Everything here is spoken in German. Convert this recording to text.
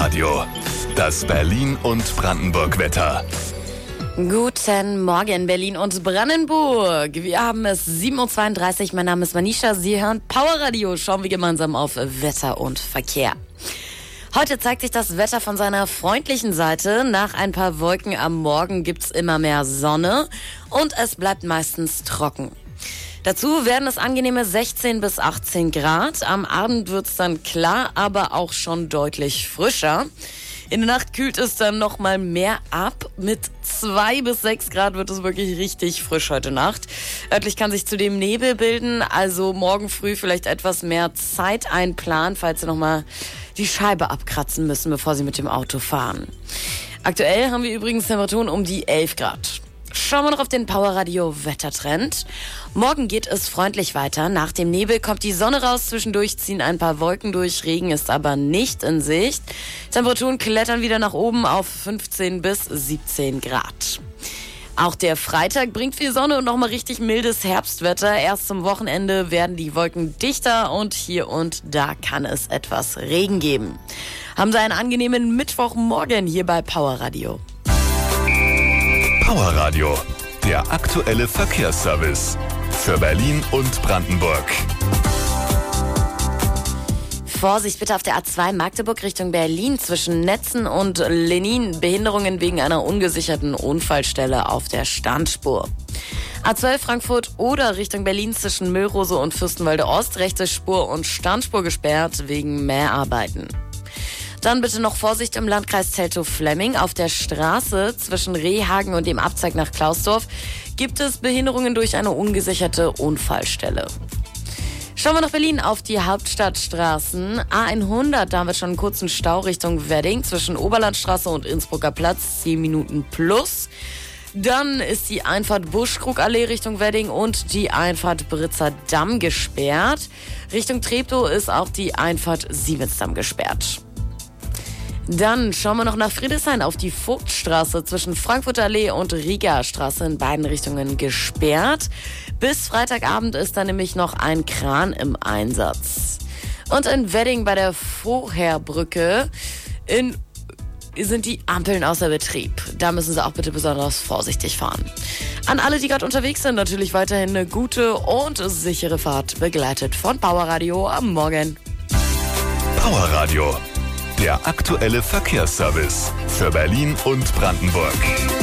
Powerradio. Das Berlin- und Brandenburg-Wetter. Guten Morgen, Berlin und Brandenburg. Wir haben es 7.32 Uhr. Mein Name ist Manisha. Sie hören Powerradio. Schauen wir gemeinsam auf Wetter und Verkehr. Heute zeigt sich das Wetter von seiner freundlichen Seite. Nach ein paar Wolken am Morgen gibt's immer mehr Sonne und es bleibt meistens trocken. Dazu werden es angenehme 16 bis 18 Grad. Am Abend wird's dann klar, aber auch schon deutlich frischer. In der Nacht kühlt es dann nochmal mehr ab. Mit 2 bis 6 Grad wird es wirklich richtig frisch heute Nacht. Örtlich kann sich zudem Nebel bilden, also morgen früh vielleicht etwas mehr Zeit einplanen, falls Sie nochmal die Scheibe abkratzen müssen, bevor Sie mit dem Auto fahren. Aktuell haben wir übrigens Temperaturen um die 11 Grad. Schauen wir noch auf den Powerradio-Wettertrend. Morgen geht es freundlich weiter. Nach dem Nebel kommt die Sonne raus. Zwischendurch ziehen ein paar Wolken durch. Regen ist aber nicht in Sicht. Temperaturen klettern wieder nach oben auf 15 bis 17 Grad. Auch der Freitag bringt viel Sonne und nochmal richtig mildes Herbstwetter. Erst zum Wochenende werden die Wolken dichter und hier und da kann es etwas Regen geben. Haben Sie einen angenehmen Mittwochmorgen hier bei Powerradio. Powerradio, der aktuelle Verkehrsservice für Berlin und Brandenburg. Vorsicht bitte auf der A2 Magdeburg Richtung Berlin zwischen Netzen und Lenin. Behinderungen wegen einer ungesicherten Unfallstelle auf der Standspur. A12 Frankfurt oder Richtung Berlin zwischen Müllrose und Fürstenwalde Ost. Rechte Spur und Standspur gesperrt wegen Mäharbeiten. Dann bitte noch Vorsicht im Landkreis Teltow-Fläming. Auf der Straße zwischen Rehhagen und dem Abzweig nach Klausdorf gibt es Behinderungen durch eine ungesicherte Unfallstelle. Schauen wir nach Berlin auf die Hauptstadtstraßen. A100, da haben wir schon einen kurzen Stau Richtung Wedding zwischen Oberlandstraße und Innsbrucker Platz, 10 Minuten plus. Dann ist die Einfahrt Buschkrugallee Richtung Wedding und die Einfahrt Britzer Damm gesperrt. Richtung Treptow ist auch die Einfahrt Siemensdamm gesperrt. Dann schauen wir noch nach Friedrichshain auf die Vogtstraße zwischen Frankfurter Allee und Rieger Straße in beiden Richtungen gesperrt. Bis Freitagabend ist da nämlich noch ein Kran im Einsatz. Und in Wedding bei der Vorherbrücke sind die Ampeln außer Betrieb. Da müssen Sie auch bitte besonders vorsichtig fahren. An alle, die gerade unterwegs sind, natürlich weiterhin eine gute und sichere Fahrt, begleitet von Powerradio am Morgen. Powerradio, der aktuelle Verkehrsservice für Berlin und Brandenburg.